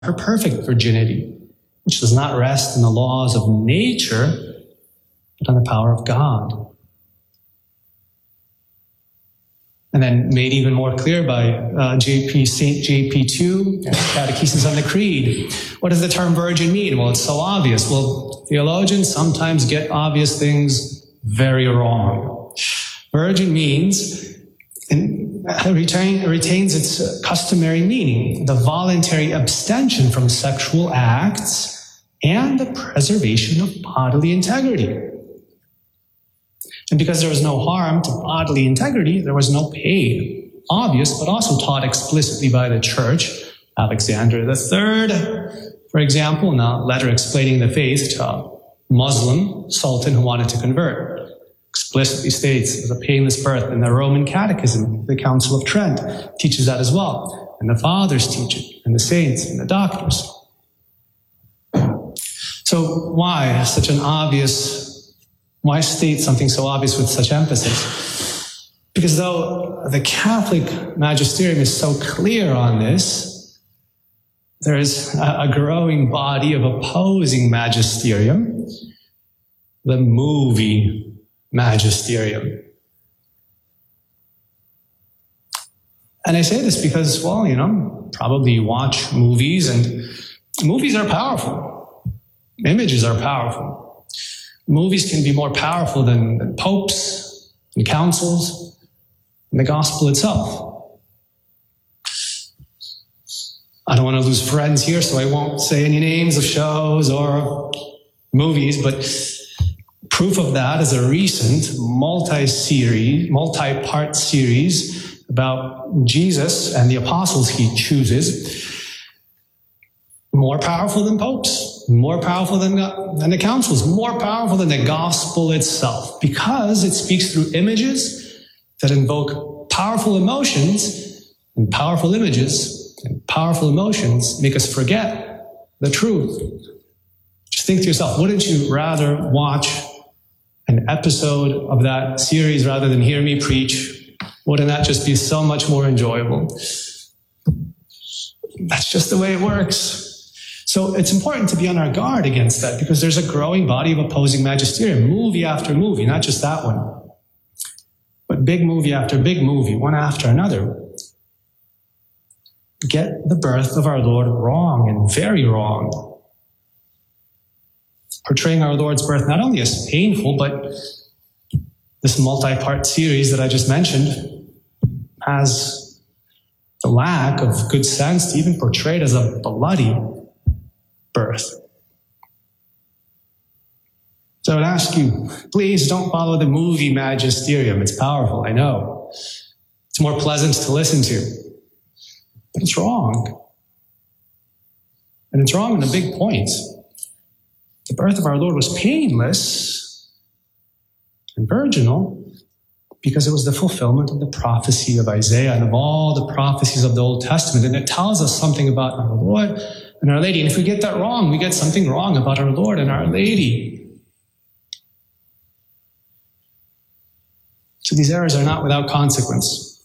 her perfect virginity, which does not rest in the laws of nature, but on the power of God. And then made even more clear by St. JP2, Catechesis on the Creed. What does the term virgin mean? Well, it's so obvious. Well, theologians sometimes get obvious things very wrong. Virgin means, and retains its customary meaning, the voluntary abstention from sexual acts and the preservation of bodily integrity. And because there was no harm to bodily integrity, there was no pain. Obvious, but also taught explicitly by the Church. Alexander III, for example, in a letter explaining the faith to a Muslim sultan who wanted to convert, explicitly states it was a painless birth. And the Roman Catechism, the Council of Trent, teaches that as well. And the Fathers teach it, and the saints, and the doctors. So why state something so obvious with such emphasis? Because though the Catholic magisterium is so clear on this, there is a growing body of opposing magisterium, the movie magisterium. And I say this because, well, probably you watch movies, and movies are powerful. Images are powerful. Movies can be more powerful than popes and councils and the gospel itself. I don't want to lose friends here, so I won't say any names of shows or movies, but proof of that is a recent multi-part series about Jesus and the apostles he chooses. More powerful than popes, more powerful than the councils, more powerful than the gospel itself, because it speaks through images that invoke powerful emotions, and powerful images and powerful emotions make us forget the truth. Just think to yourself, wouldn't you rather watch an episode of that series rather than hear me preach? Wouldn't that just be so much more enjoyable? That's just the way it works. So it's important to be on our guard against that, because there's a growing body of opposing magisterium, movie after movie, not just that one, but big movie after big movie, one after another, get the birth of our Lord wrong, and very wrong. Portraying our Lord's birth not only as painful, but this multi-part series that I just mentioned has the lack of good sense to even portray it as a bloody birth. So I would ask you, please don't follow the movie magisterium. It's powerful, I know. It's more pleasant to listen to. But it's wrong. And it's wrong in a big point. The birth of our Lord was painless and virginal because it was the fulfillment of the prophecy of Isaiah and of all the prophecies of the Old Testament. And it tells us something about our Lord and Our Lady. And if we get that wrong, we get something wrong about our Lord and Our Lady. So these errors are not without consequence.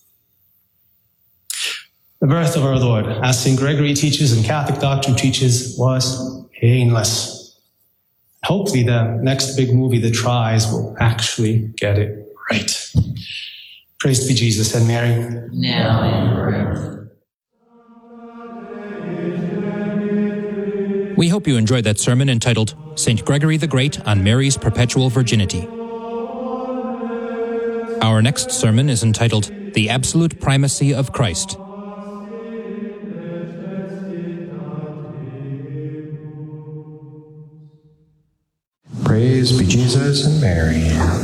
The birth of our Lord, as St. Gregory teaches and Catholic doctrine teaches, was painless. Hopefully the next big movie that tries will actually get it right. Praise be Jesus and Mary. Now and forever. We hope you enjoyed that sermon entitled St. Gregory the Great on Mary's Perpetual Virginity. Our next sermon is entitled The Absolute Primacy of Christ. Praise be Jesus and Mary.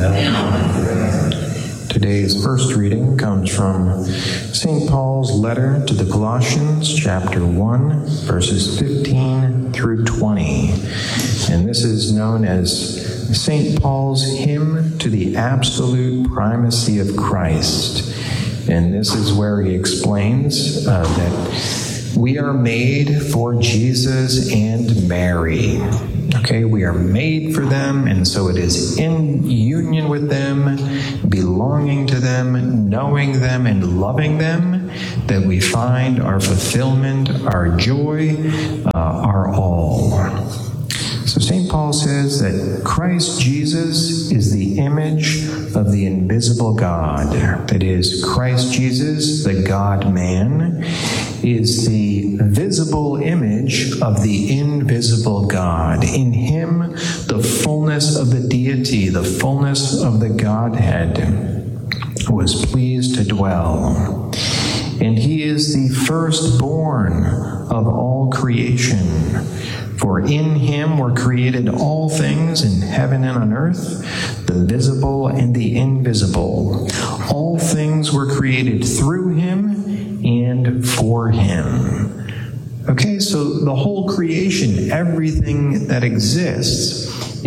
Today's first reading comes from St. Paul's letter to the Colossians, chapter 1, verses 15 through 20. And this is known as St. Paul's hymn to the absolute primacy of Christ. And this is where he explains that We are made for Jesus and Mary. Okay, we are made for them, and so it is in union with them, belonging to them, knowing them, and loving them that we find our fulfillment, our joy, our all. So St. Paul says that Christ Jesus is the image of the invisible God. That is, Christ Jesus, the God-man, is the visible image of the invisible God. In him, the fullness of the deity, the fullness of the Godhead was pleased to dwell. And he is the firstborn of all creation. For in him were created all things in heaven and on earth, the visible and the invisible. All things were created through him and for him. Okay, so the whole creation, everything that exists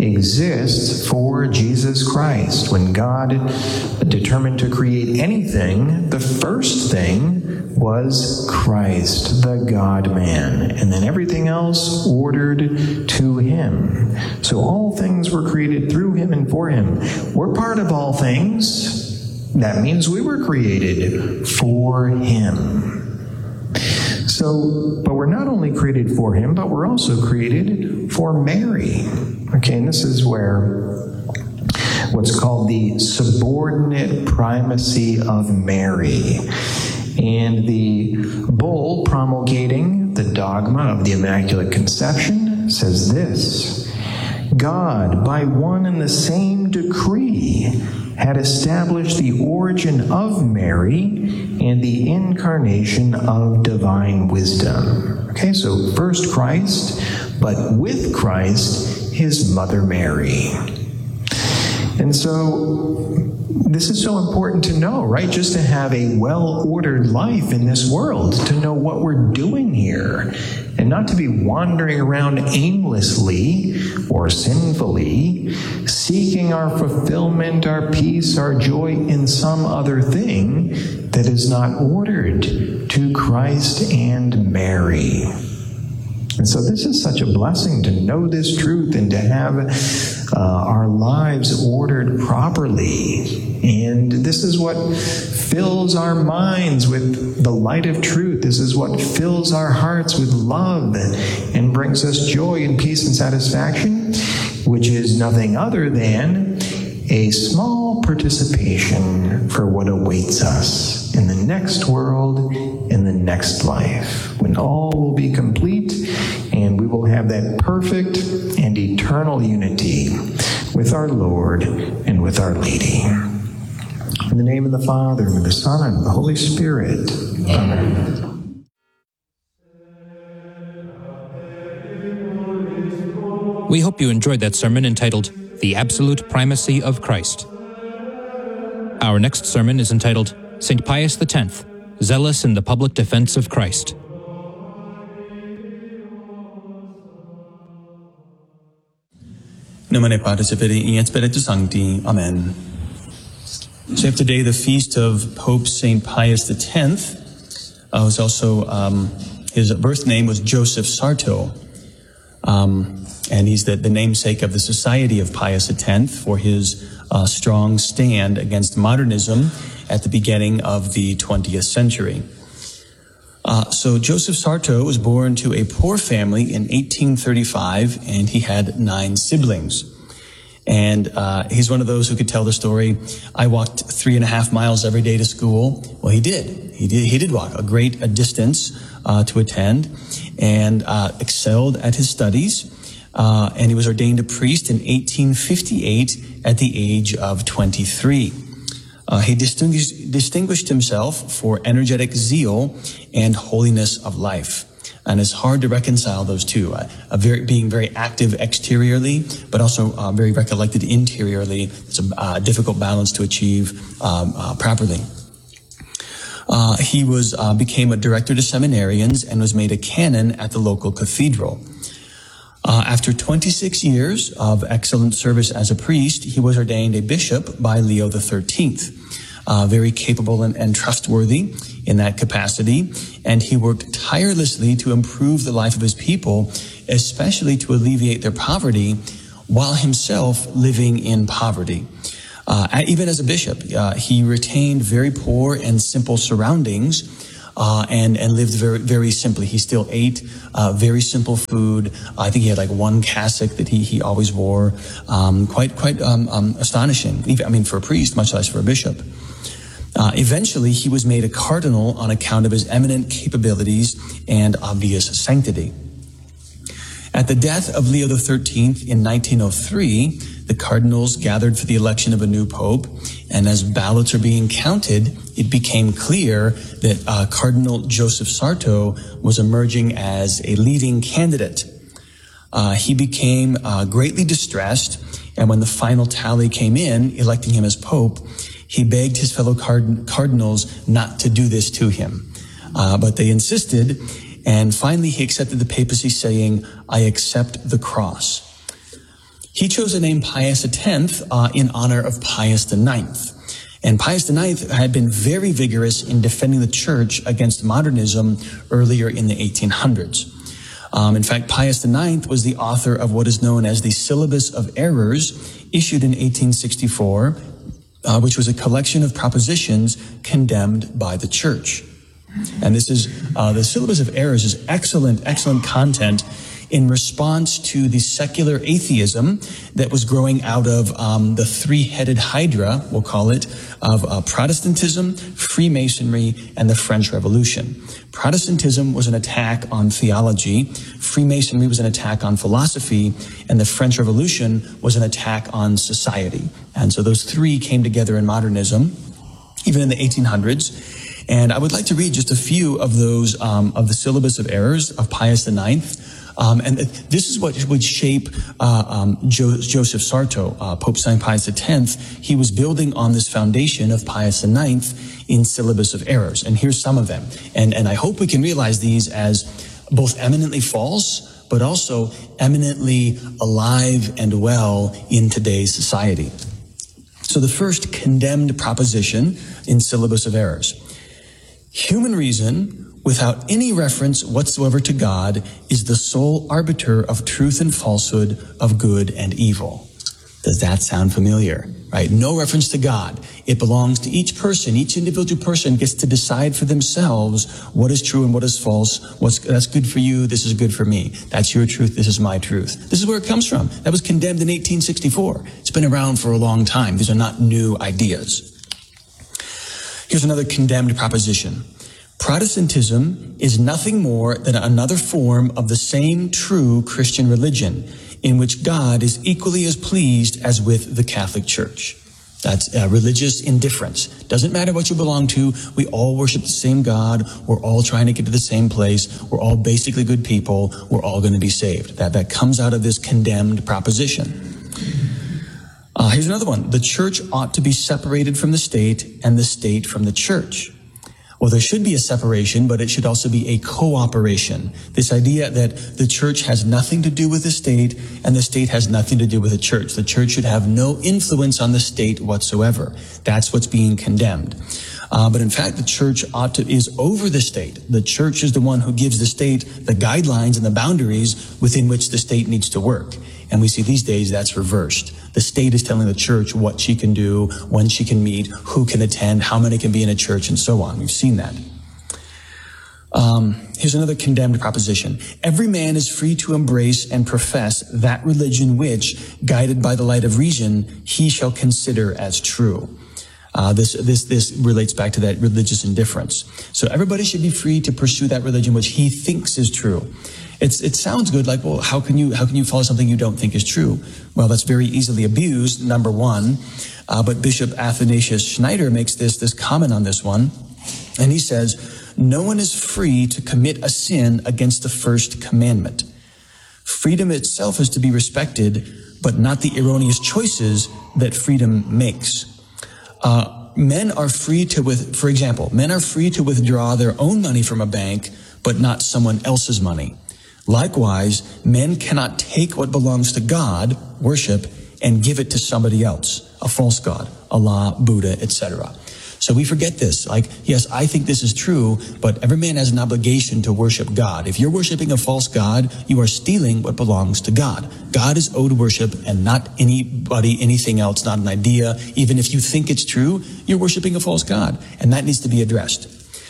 for Jesus Christ. When God determined to create anything, the first thing was Christ, the God-man, and then everything else ordered to him. So all things were created through him and for him. We're part of all things. That means we were created for him. So, but we're not only created for him, but we're also created for Mary. Okay, and this is where what's called the subordinate primacy of Mary. And the bull promulgating the dogma of the Immaculate Conception says this: God, by one and the same decree, had established the origin of Mary and the incarnation of divine wisdom. Okay, so first Christ, but with Christ, his mother Mary. And so this is so important to know, right? Just to have a well-ordered life in this world, to know what we're doing here, and not to be wandering around aimlessly or sinfully, seeking our fulfillment, our peace, our joy in some other thing that is not ordered to Christ and Mary. And so this is such a blessing to know this truth and to have our lives ordered properly. And this is what fills our minds with the light of truth. This is what fills our hearts with love and brings us joy and peace and satisfaction, which is nothing other than a small participation for what awaits us in the next world, in the next life, when all will be complete and we will have that perfect and eternal unity with our Lord and with Our Lady. In the name of the Father, and of the Son, and of the Holy Spirit. Amen. We hope you enjoyed that sermon entitled The Absolute Primacy of Christ. Our next sermon is entitled St. Pius X, Zealous in the Public Defense of Christ. Nomine Patris et Filii et Spiritus Sancti. Amen. So we have today the feast of Pope St. Pius X, who's also, his birth name was Joseph Sarto. And he's the namesake of the Society of Pius X for his strong stand against modernism at the beginning of the 20th century. So Joseph Sarto was born to a poor family in 1835, and he had 9 siblings. And he's one of those who could tell the story, I walked 3.5 miles every day to school. Well, he did. He did walk a great distance to attend, and excelled at his studies. And he was ordained a priest in 1858 at the age of 23. He distinguished himself for energetic zeal and holiness of life. And it's hard to reconcile those two, being very active exteriorly, but also very recollected interiorly. It's a difficult balance to achieve properly. He became a director to seminarians and was made a canon at the local cathedral. After 26 years of excellent service as a priest, he was ordained a bishop by Leo XIII. Very capable and trustworthy in that capacity, and he worked tirelessly to improve the life of his people, especially to alleviate their poverty, while himself living in poverty. Even as a bishop, he retained very poor and simple surroundings, and lived very, very simply. He still ate very simple food. I think he had like one cassock that he always wore. Quite astonishing. I mean, for a priest, much less for a bishop. Eventually, he was made a cardinal on account of his eminent capabilities and obvious sanctity. At the death of Leo XIII in 1903, the cardinals gathered for the election of a new pope, and as ballots are being counted, it became clear that Cardinal Joseph Sarto was emerging as a leading candidate. He became greatly distressed, and when the final tally came in, electing him as pope, he begged his fellow cardinals not to do this to him. But they insisted, and finally he accepted the papacy, saying, "I accept the cross." He chose the name Pius X in honor of Pius IX. And Pius IX had been very vigorous in defending the church against modernism earlier in the 1800s. In fact, Pius IX was the author of what is known as the Syllabus of Errors, issued in 1864, which was a collection of propositions condemned by the church. And this is, the Syllabus of Errors is excellent content in response to the secular atheism that was growing out of the three-headed hydra, we'll call it, of Protestantism, Freemasonry, and the French Revolution. Protestantism was an attack on theology, Freemasonry was an attack on philosophy, and the French Revolution was an attack on society. And so those three came together in modernism, even in the 1800s. And I would like to read just a few of those, of the Syllabus of Errors of Pius IX. And this is what would shape Joseph Sarto, Pope St. Pius X. He was building on this foundation of Pius IX in Syllabus of Errors. And here's some of them. And I hope we can realize these as both eminently false, but also eminently alive and well in today's society. So the first condemned proposition in Syllabus of Errors: human reason, without any reference whatsoever to God, is the sole arbiter of truth and falsehood, of good and evil. Does that sound familiar? Right? No reference to God. It belongs to each person. Each individual person gets to decide for themselves what is true and what is false. That's good for you. This is good for me. That's your truth. This is my truth. This is where it comes from. That was condemned in 1864. It's been around for a long time. These are not new ideas. Here's another condemned proposition. Protestantism is nothing more than another form of the same true Christian religion, in which God is equally as pleased as with the Catholic Church. That's religious indifference. Doesn't matter what you belong to. We all worship the same God. We're all trying to get to the same place. We're all basically good people. We're all going to be saved. That comes out of this condemned proposition. Here's another one. The church ought to be separated from the state and the state from the church. Well, there should be a separation, but it should also be a cooperation. This idea that the church has nothing to do with the state and the state has nothing to do with the church. The church should have no influence on the state whatsoever. That's what's being condemned. But in fact, the church is over the state. The church is the one who gives the state the guidelines and the boundaries within which the state needs to work. And we see these days that's reversed. The state is telling the church what she can do, when she can meet, who can attend, how many can be in a church, and so on. We've seen that. Here's another condemned proposition. Every man is free to embrace and profess that religion which, guided by the light of reason, he shall consider as true. This relates back to that religious indifference. So everybody should be free to pursue that religion which he thinks is true. It sounds good, like, well, how can you follow something you don't think is true? Well, that's very easily abused, number one. But Bishop Athanasius Schneider makes this comment on this one. And he says, no one is free to commit a sin against the first commandment. Freedom itself is to be respected, but not the erroneous choices that freedom makes. Men are free to withdraw their own money from a bank, but not someone else's money. Likewise, men cannot take what belongs to God, worship, and give it to somebody else, a false god, Allah, Buddha, etc. So we forget this. Like, yes, I think this is true, but every man has an obligation to worship God. If you're worshiping a false god, you are stealing what belongs to God. God is owed worship and not anybody, anything else, not an idea. Even if you think it's true, you're worshiping a false god, and that needs to be addressed.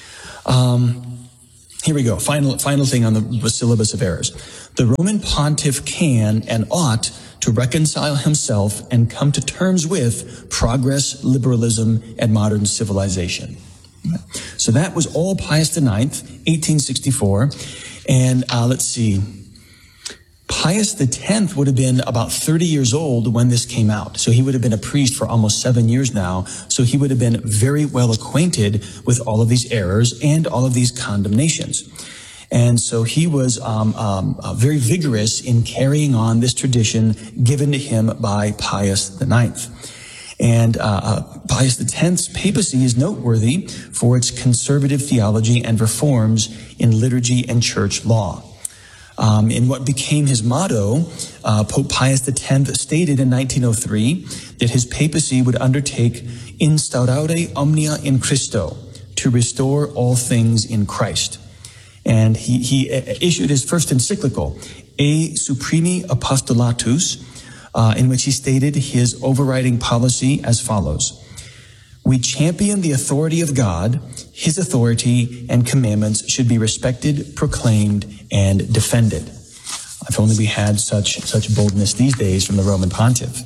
Here we go. Final thing on the syllabus of errors. The Roman pontiff can and ought to reconcile himself and come to terms with progress, liberalism, and modern civilization. So that was all Pius IX, 1864. And let's see. Pius X would have been about 30 years old when this came out. So he would have been a priest for almost 7 years now. So he would have been very well acquainted with all of these errors and all of these condemnations. And so he was very vigorous in carrying on this tradition given to him by Pius IX. And Pius X's papacy is noteworthy for its conservative theology and reforms in liturgy and church law. In what became his motto, Pope Pius X stated in 1903 that his papacy would undertake instaurare omnia in Christo, to restore all things in Christ. And he issued his first encyclical, E Supremi Apostolatus, in which he stated his overriding policy as follows. We champion the authority of God. His authority and commandments should be respected, proclaimed, and defended. If only we had such boldness these days from the Roman pontiff.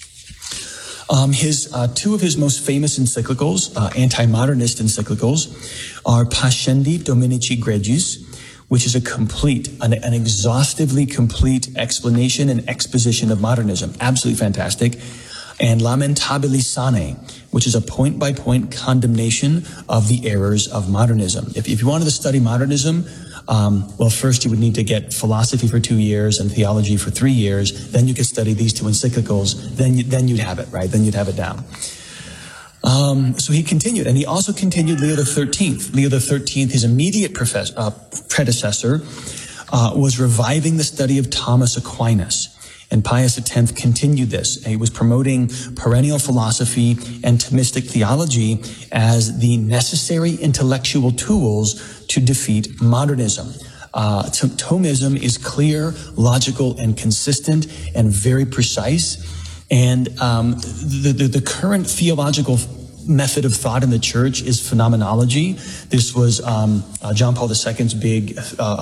Two of his most famous encyclicals, anti-modernist encyclicals, are Pascendi Dominici Gregis, which is an exhaustively complete explanation and exposition of modernism. Absolutely fantastic. And Lamentabili Sane, which is a point-by-point condemnation of the errors of modernism. If you wanted to study modernism, first you would need to get philosophy for 2 years and theology for 3 years. Then you could study these two encyclicals. Then you'd have it, right? Then you'd have it down. So he continued, and he also continued Leo XIII. Leo XIII, his immediate predecessor, was reviving the study of Thomas Aquinas. And Pius X continued this. He was promoting perennial philosophy and Thomistic theology as the necessary intellectual tools to defeat modernism. Thomism is clear, logical, and consistent, and very precise. And the current theological method of thought in the church is phenomenology. This was John Paul II's big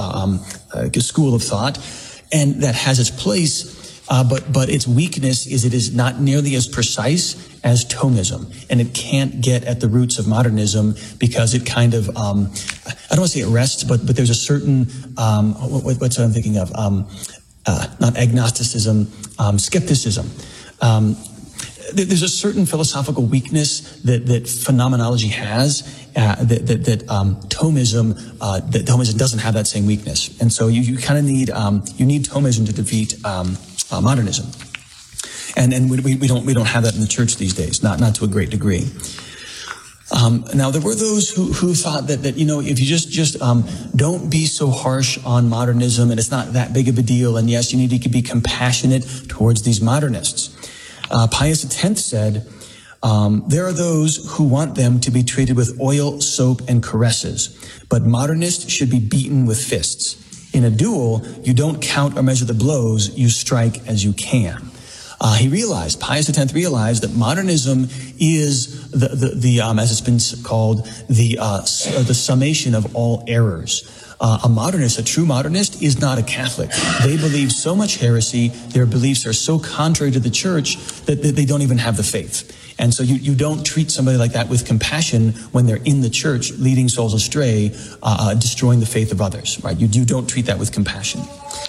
school of thought, and that has its place. But its weakness is it is not nearly as precise as Thomism, and it can't get at the roots of modernism because it kind of, I don't want to say it rests, but there's a certain, what's what I'm thinking of, not agnosticism, skepticism. There's a certain philosophical weakness that phenomenology has, that Thomism doesn't have that same weakness. And so you kind of need, you need Thomism to defeat, modernism. And we don't have that in the church these days, not to a great degree. Now there were those who thought that if you just don't be so harsh on modernism and it's not that big of a deal, and yes, you need to be compassionate towards these modernists. Pius X said, there are those who want them to be treated with oil, soap, and caresses, but modernists should be beaten with fists. In a duel, you don't count or measure the blows, you strike as you can. Pius X realized that modernism is the as it's been called, the summation of all errors. A true modernist is not a Catholic. They believe so much heresy, their beliefs are so contrary to the church that they don't even have the faith. And so you don't treat somebody like that with compassion when they're in the church, leading souls astray, destroying the faith of others, right? You don't treat that with compassion.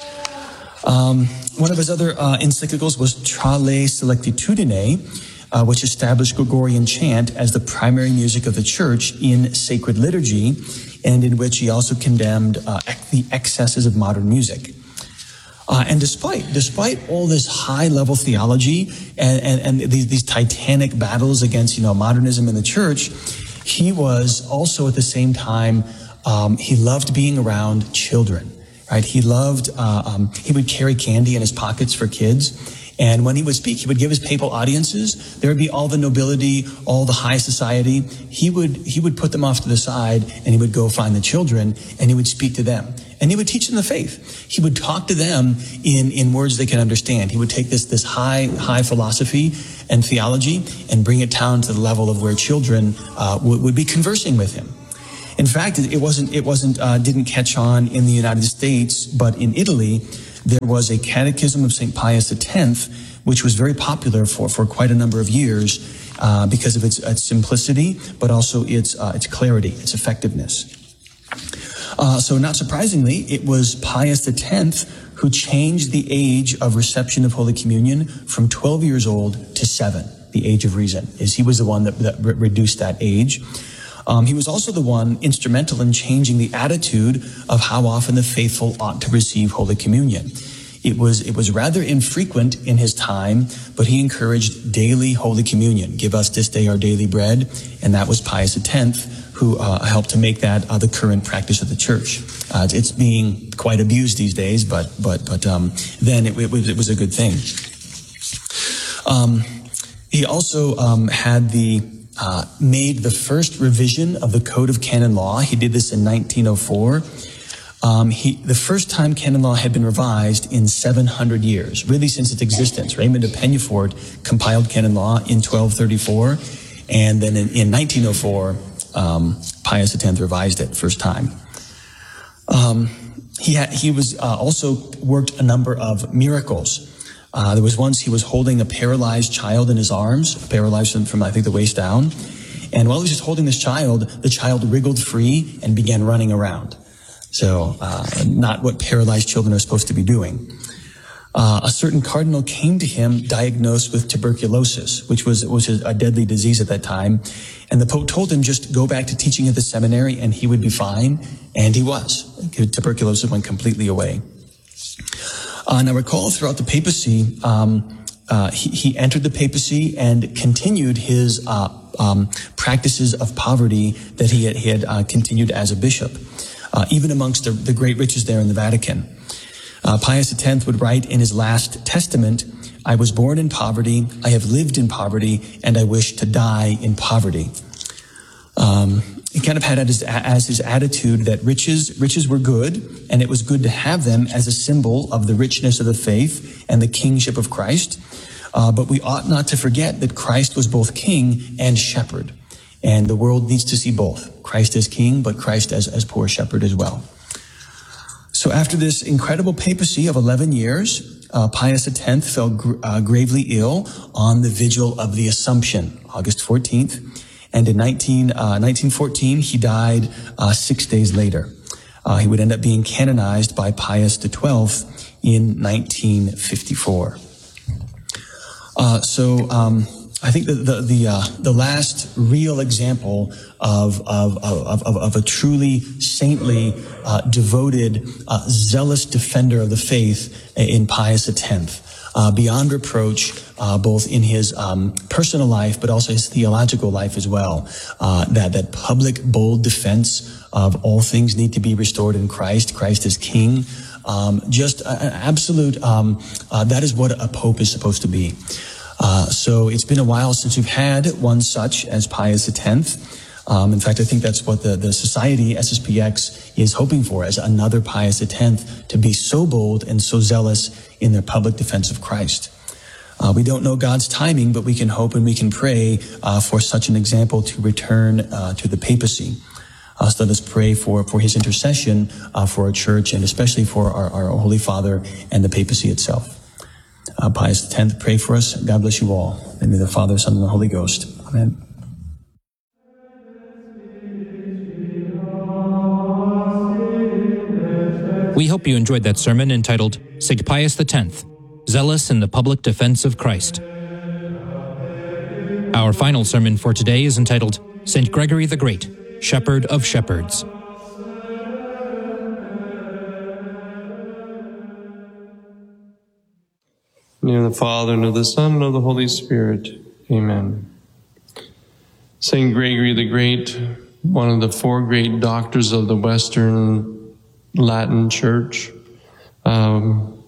One of his other encyclicals was Tra Le Selectitudine, which established Gregorian chant as the primary music of the church in sacred liturgy, and in which he also condemned the excesses of modern music. And despite all this high-level theology and these titanic battles against, modernism in the church, he was also at the same time, he loved being around children, right? He loved, he would carry candy in his pockets for kids. And when he would speak, he would give his papal audiences. There would be all the nobility, all the high society. He would put them off to the side, and he would go find the children, and he would speak to them. And he would teach them the faith. He would talk to them in words they can understand. He would take this high philosophy and theology and bring it down to the level of where children would be conversing with him. In fact, it didn't catch on in the United States, but in Italy, there was a catechism of St. Pius X, which was very popular for quite a number of years because of its simplicity, but also its clarity, its effectiveness. So not surprisingly, it was Pius X who changed the age of reception of Holy Communion from 12 years old to 7, the age of reason. He was the one that reduced that age. He was also the one instrumental in changing the attitude of how often the faithful ought to receive Holy Communion. It was rather infrequent in his time, but he encouraged daily Holy Communion. Give us this day our daily bread. And that was Pius X who helped to make that the current practice of the church. It's being quite abused these days, but then it was a good thing. He also had made the first revision of the Code of Canon Law. He did this in 1904. The first time canon law had been revised in 700 years, really since its existence. Raymond of Penyafort compiled canon law in 1234, and then in 1904, Pius X revised it first time. He was also worked a number of miracles. There was once he was holding a paralyzed child in his arms, paralyzed from I think the waist down, and while he was just holding this child, the child wriggled free and began running around. So, not what paralyzed children are supposed to be doing. A certain cardinal came to him diagnosed with tuberculosis, which was a deadly disease at that time. And the Pope told him just go back to teaching at the seminary and he would be fine. And he was. Tuberculosis went completely away. Now recall throughout the papacy, he entered the papacy and continued his practices of poverty that he had continued as a bishop. Even amongst the great riches there in the Vatican. Pius X would write in his last testament, I was born in poverty, I have lived in poverty, and I wish to die in poverty. He kind of had as his attitude that riches were good, and it was good to have them as a symbol of the richness of the faith and the kingship of Christ. But we ought not to forget that Christ was both king and shepherd. And the world needs to see both. Christ as king, but Christ as poor shepherd as well. So after this incredible papacy of 11 years, Pius X fell gravely ill on the vigil of the Assumption, August 14th. And in 1914, he died 6 days later. He would end up being canonized by Pius XII in 1954. I think the last real example of a truly saintly, devoted, zealous defender of the faith in Pius X, beyond reproach, both in his personal life but also his theological life as well. That public, bold defense of all things need to be restored in Christ. Christ is King. Just an absolute. That is what a pope is supposed to be. So it's been a while since we've had one such as Pius X. In fact, I think that's what the society, SSPX, is hoping for, as another Pius X to be so bold and so zealous in their public defense of Christ. We don't know God's timing, but we can hope and we can pray for such an example to return to the papacy. So let us pray for his intercession for our church and especially for our Holy Father and the papacy itself. Pius X, pray for us. God bless you all. In the name of the Father, Son, and the Holy Ghost. Amen. We hope you enjoyed that sermon entitled St. Pius X, Zealous in the Public Defense of Christ. Our final sermon for today is entitled St. Gregory the Great, Shepherd of Shepherds. In the name of the Father, and of the Son, and of the Holy Spirit. Amen. St. Gregory the Great, one of the four great doctors of the Western Latin Church. He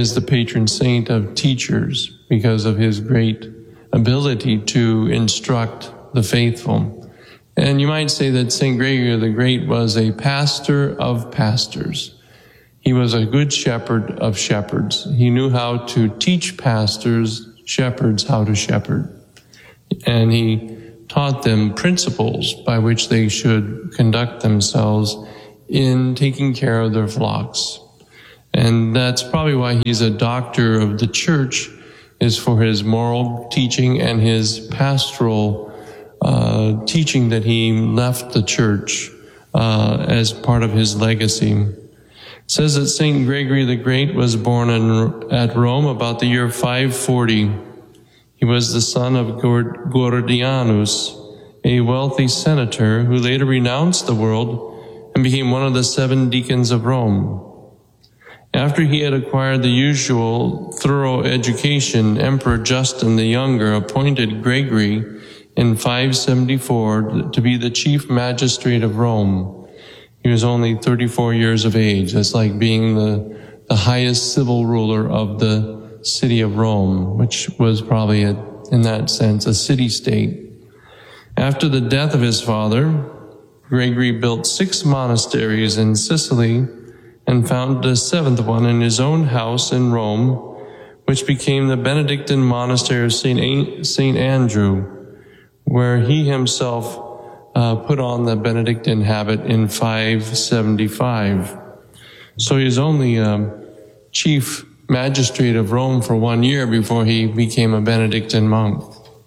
is the patron saint of teachers because of his great ability to instruct the faithful. And you might say that St. Gregory the Great was a pastor of pastors. He was a good shepherd of shepherds. He knew how to teach shepherds how to shepherd. And he taught them principles by which they should conduct themselves in taking care of their flocks. And that's probably why he's a doctor of the church, is for his moral teaching and his pastoral teaching that he left the church as part of his legacy. It says that St. Gregory the Great was born at Rome about the year 540. He was the son of Gordianus, a wealthy senator who later renounced the world and became one of the 7 deacons of Rome. After he had acquired the usual thorough education, Emperor Justin the Younger appointed Gregory in 574 to be the chief magistrate of Rome. He was only 34 years of age. That's like being the highest civil ruler of the city of Rome, which was probably, in that sense, a city-state. After the death of his father, Gregory built 6 monasteries in Sicily and founded a 7th one in his own house in Rome, which became the Benedictine monastery of St. Andrew, where he himself put on the Benedictine habit in 575. So he was only chief magistrate of Rome for 1 year before he became a Benedictine monk.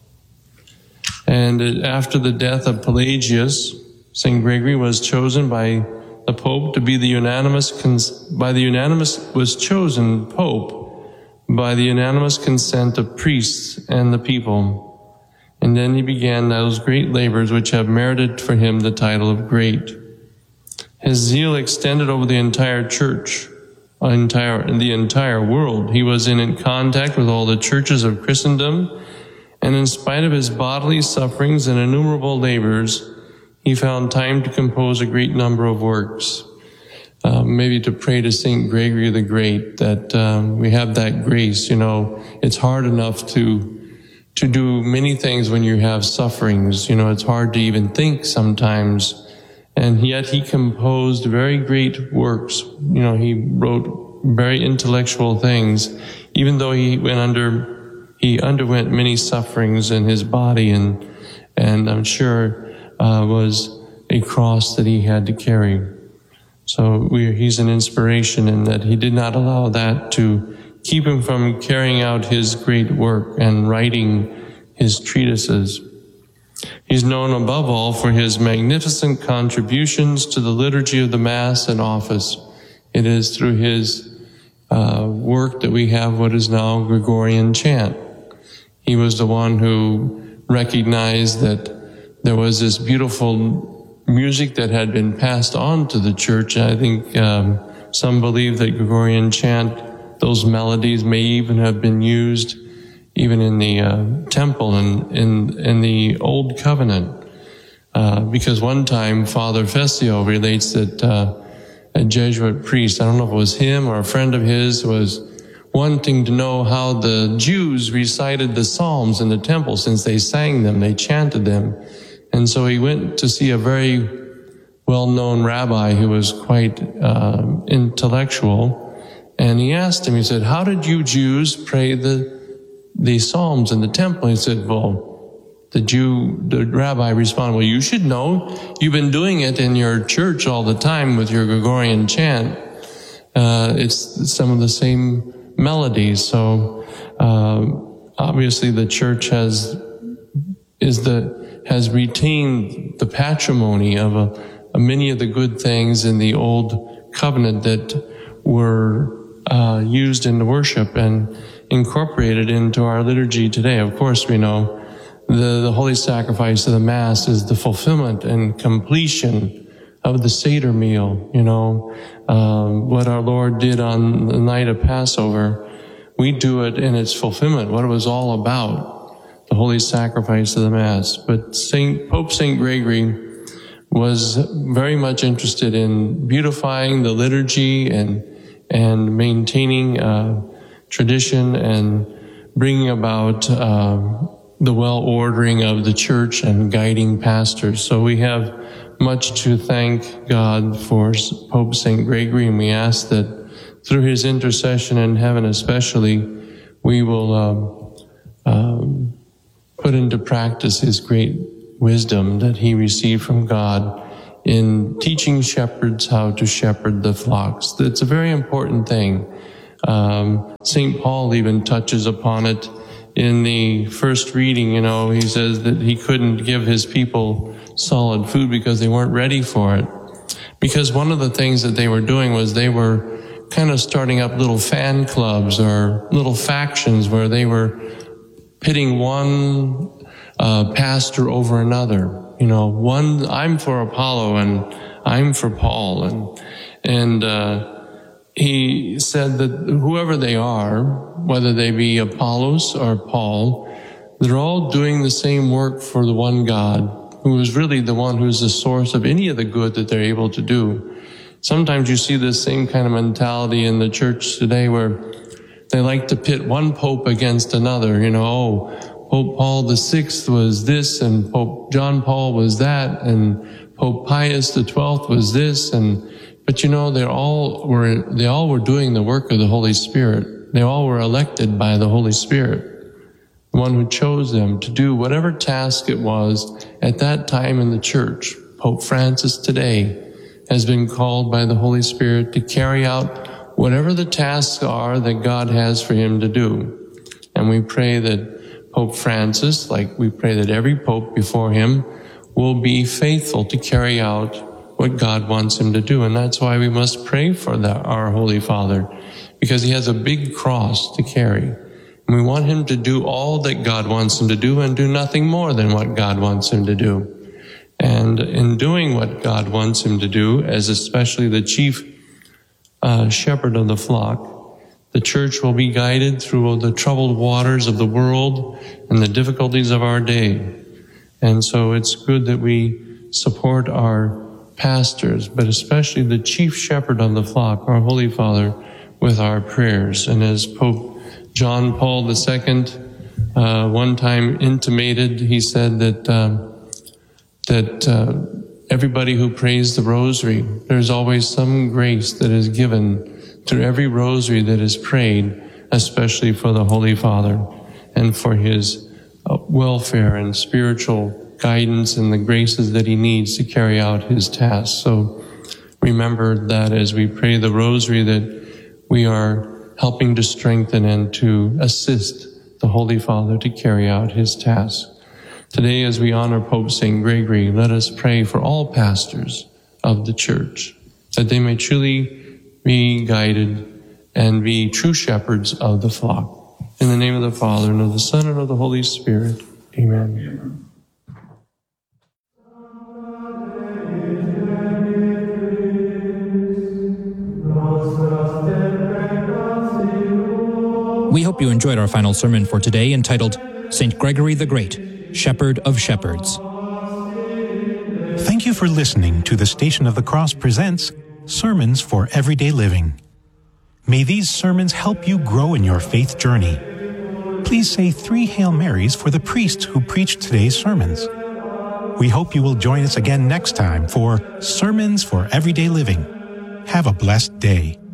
And after the death of Pelagius, St. Gregory was chosen by the Pope to be the unanimous consent of priests and the people. And then he began those great labors which have merited for him the title of great. His zeal extended over the entire church, the entire world. He was in contact with all the churches of Christendom, and in spite of his bodily sufferings and innumerable labors, he found time to compose a great number of works. Maybe to pray to St. Gregory the Great that we have that grace. It's hard enough to do many things when you have sufferings. It's hard to even think sometimes. And yet he composed very great works. He wrote very intellectual things, even though he underwent many sufferings in his body, and I'm sure was a cross that he had to carry. So he's an inspiration in that he did not allow that to keep him from carrying out his great work and writing his treatises. He's known above all for his magnificent contributions to the liturgy of the Mass and office. It is through his work that we have what is now Gregorian chant. He was the one who recognized that there was this beautiful music that had been passed on to the church. I think some believe that Gregorian chant, those melodies may even have been used even in the temple and in the Old Covenant. Because one time Father Fessio relates that a Jesuit priest, I don't know if it was him or a friend of his, was wanting to know how the Jews recited the Psalms in the temple, since they sang them, they chanted them. And so he went to see a very well-known rabbi who was quite intellectual, and he asked him, he said, "How did you Jews pray the Psalms in the temple?" He said, "Well, the rabbi responded, well, you should know. You've been doing it in your church all the time with your Gregorian chant. It's some of the same melodies." So obviously the church has retained the patrimony of many of the good things in the Old Covenant that were used in the worship and incorporated into our liturgy today. Of course, we know the holy sacrifice of the Mass is the fulfillment and completion of the Seder meal. What our Lord did on the night of Passover, we do it in its fulfillment, what it was all about. The holy sacrifice of the Mass. But Pope St. Gregory was very much interested in beautifying the liturgy and maintaining tradition and bringing about the well-ordering of the church and guiding pastors. So we have much to thank God for Pope St. Gregory, and we ask that through his intercession in heaven especially, we will put into practice his great wisdom that he received from God in teaching shepherds how to shepherd the flocks. It's a very important thing. St. Paul even touches upon it in the first reading. He says that he couldn't give his people solid food because they weren't ready for it. Because one of the things that they were doing was they were kind of starting up little fan clubs or little factions where they were pitting one pastor over another. I'm for Apollo and I'm for Paul. And he said that whoever they are, whether they be Apollos or Paul, they're all doing the same work for the one God, who is really the one who's the source of any of the good that they're able to do. Sometimes you see this same kind of mentality in the church today where they like to pit one pope against another. Pope Paul VI was this, and Pope John Paul was that, and Pope Pius XII was this, but they all were doing the work of the Holy Spirit. They all were elected by the Holy Spirit, the one who chose them to do whatever task it was at that time in the church. Pope Francis today has been called by the Holy Spirit to carry out whatever the tasks are that God has for him to do. And we pray that Pope Francis, like we pray that every pope before him, will be faithful to carry out what God wants him to do. And that's why we must pray for our Holy Father, because he has a big cross to carry. And we want him to do all that God wants him to do and do nothing more than what God wants him to do. And in doing what God wants him to do, as especially the chief shepherd of the flock, the church will be guided through the troubled waters of the world and the difficulties of our day. And so it's good that we support our pastors, but especially the chief shepherd of the flock, our Holy Father, with our prayers. And as Pope John Paul II one time intimated, he said that everybody who prays the rosary, there's always some grace that is given through every rosary that is prayed, especially for the Holy Father and for his welfare and spiritual guidance and the graces that he needs to carry out his tasks. So remember that as we pray the rosary, that we are helping to strengthen and to assist the Holy Father to carry out his tasks. Today, as we honor Pope St. Gregory, let us pray for all pastors of the church, that they may truly be guided and be true shepherds of the flock. In the name of the Father, and of the Son, and of the Holy Spirit. Amen. We hope you enjoyed our final sermon for today, entitled St. Gregory the Great, Shepherd of Shepherds. Thank you for listening to the Station of the Cross presents Sermons for Everyday Living. May these sermons help you grow in your faith journey. Please say 3 Hail Marys for the priest who preached today's sermons. We hope you will join us again next time for Sermons for Everyday Living. Have a blessed day.